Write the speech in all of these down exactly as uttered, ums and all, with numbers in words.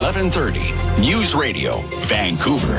eleven thirty News Radio, Vancouver.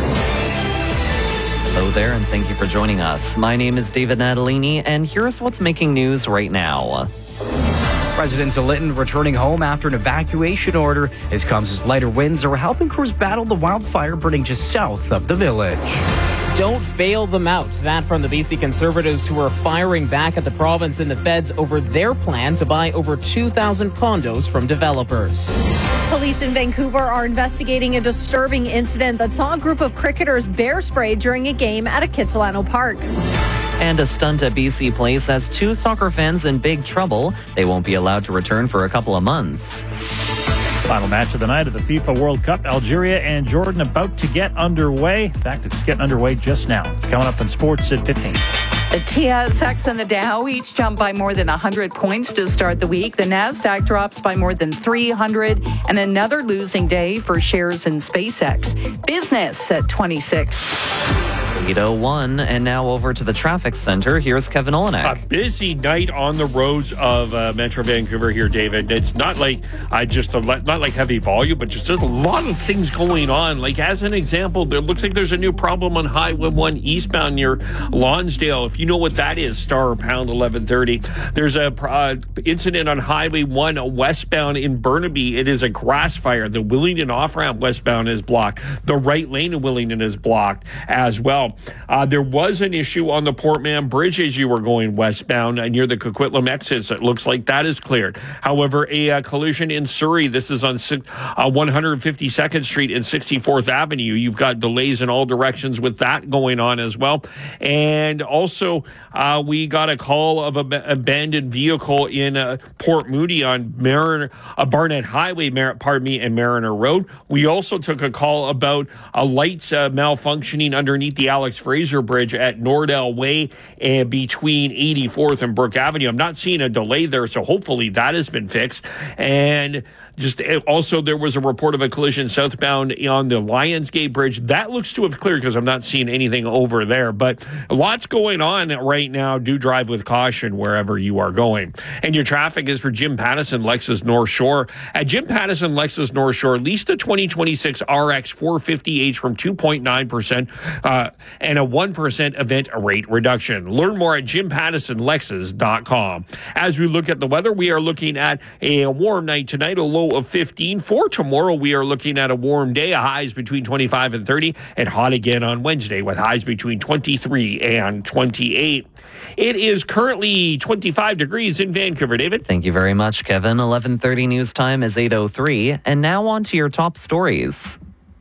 Hello there, and thank you for joining us. My name is David Natalini, and here's what's making news right now. Residents of Lytton returning home after an evacuation order. This comes as lighter winds are helping crews battle the wildfire burning just south of the village. Don't bail them out. That from the B C Conservatives, who are firing back at the province and the feds over their plan to buy over two thousand condos from developers. Police in Vancouver are investigating a disturbing incident that saw a group of cricketers bear spray during a game at a Kitsilano park. And a stunt at B C Place has two soccer fans in big trouble. They won't be allowed to return for a couple of months. Final match of the night of the FIFA World Cup. Algeria and Jordan about to get underway. In fact, it's getting underway just now. It's coming up in sports at fifteen. The T S X and the Dow each jumped by more than one hundred points to start the week. The NASDAQ drops by more than three hundred, and another losing day for shares in SpaceX. Business at twenty-six. eight oh one, and now over to the traffic center. Here's Kevin Olenek. A busy night on the roads of uh, Metro Vancouver here, David. It's not like I uh, just a, not like heavy volume, but just there's a lot of things going on. Like as an example, there looks like there's a new problem on Highway one eastbound near Lonsdale. If you know what that is, star or pound eleven thirty. There's a uh, incident on Highway one westbound in Burnaby. It is a grass fire. The Willingdon off-ramp westbound is blocked. The right lane in Willingdon is blocked as well. Uh, there was an issue on the Port Mann Bridge as you were going westbound uh, near the Coquitlam exits. It looks like that is cleared. However, a uh, collision in Surrey. This is on uh, one fifty-second Street and sixty-fourth Avenue. You've got delays in all directions with that going on as well. And also, uh, we got a call of an abandoned vehicle in uh, Port Moody on Mariner, uh, Barnett Highway, Mar- pardon me, and Mariner Road. We also took a call about a lights uh, malfunctioning underneath the Alex Fraser Bridge at Nordell Way uh, between eighty-fourth and Brook Avenue. I'm not seeing a delay there, so hopefully that has been fixed. And just uh, also there was a report of a collision southbound on the Lionsgate Bridge. That looks to have cleared because I'm not seeing anything over there. But lots going on right now. Do drive with caution wherever you are going. And your traffic is for Jim Pattison, Lexus North Shore. At Jim Pattison, Lexus North Shore, lease the twenty twenty-six R X four fifty H from two point nine percent uh, and a one percent event rate reduction. Learn more at jim pattison lexus dot com. As we look at the weather, we are looking at a warm night tonight, a low of fifteen. For tomorrow, we are looking at a warm day, highs between twenty-five and thirty, and hot again on Wednesday with highs between twenty-three and twenty-eight. It is currently twenty-five degrees in Vancouver. David? Thank you very much, Kevin. eleven thirty news time is eight oh three, and now on to your top stories.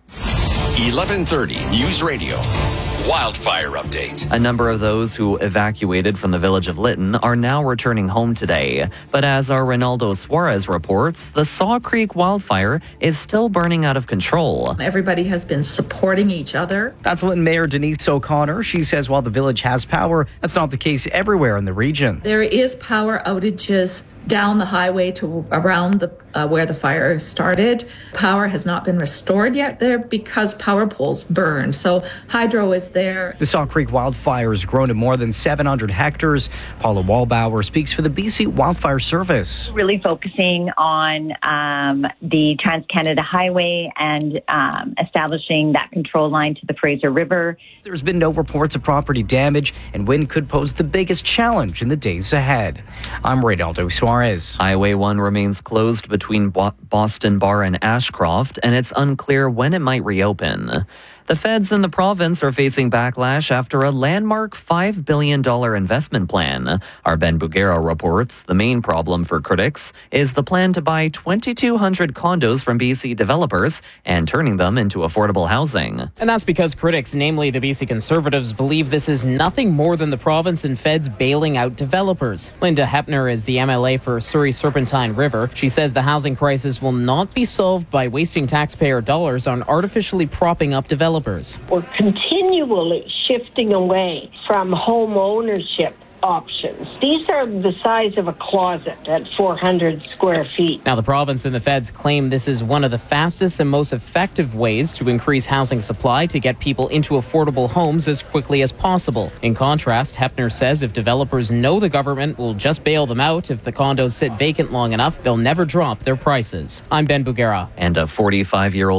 eleven thirty News Radio. Wildfire update. A number of those who evacuated from the village of Lytton are now returning home today. But as our Ronaldo Suarez reports, the Saw Creek wildfire is still burning out of control. Everybody has been supporting each other. That's Lytton Mayor Denise O'Connor. She says while the village has power, that's not the case everywhere in the region. There is power outages down the highway to around the uh, where the fire started. Power has not been restored yet there because power poles burned. So hydro is there. The Saw Creek wildfire has grown to more than seven hundred hectares. Paula Wallbauer speaks for the B C Wildfire Service. Really focusing on um, the Trans-Canada Highway and um, establishing that control line to the Fraser River. There's been no reports of property damage, and wind could pose the biggest challenge in the days ahead. I'm Ronaldo Suarez. Highway one remains closed between Bo- Boston Bar and Ashcroft, and it's unclear when it might reopen. The feds in the province are facing backlash after a landmark five billion dollars investment plan. Our Ben Bugera reports the main problem for critics is the plan to buy twenty-two hundred condos from B C developers and turning them into affordable housing. And that's because critics, namely the B C Conservatives, believe this is nothing more than the province and feds bailing out developers. Linda Hepner is the M L A for Surrey Serpentine River. She says the housing crisis will not be solved by wasting taxpayer dollars on artificially propping up developers. We're continually shifting away from home ownership options. These are the size of a closet at four hundred square feet. Now, the province and the feds claim this is one of the fastest and most effective ways to increase housing supply to get people into affordable homes as quickly as possible. In contrast, Hepner says if developers know the government will just bail them out if the condos sit vacant long enough, they'll never drop their prices. I'm Ben Bugera. And a forty-five-year-old